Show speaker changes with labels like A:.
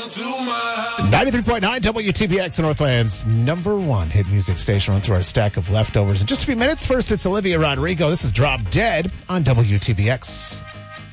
A: 93.9 WTBX, Northland's #1 hit music station. Run through our stack of leftovers in just a few minutes. First, it's Olivia Rodrigo. This is Drop Dead on WTBX.